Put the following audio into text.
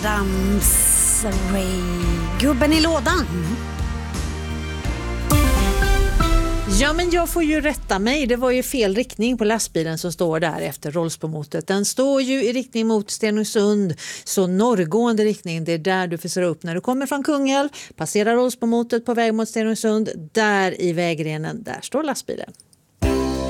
Ramsray, gubben i lådan. Ja, men jag får ju rätta mig. Det var ju fel riktning på lastbilen som står där efter Rollsbomotet. Den står ju i riktning mot Stenungsund, så norrgående riktning. Det är där du får se upp när du kommer från Kungälv, passerar Rollsbomotet på väg mot Stenungsund. Där i vägrenen, där står lastbilen.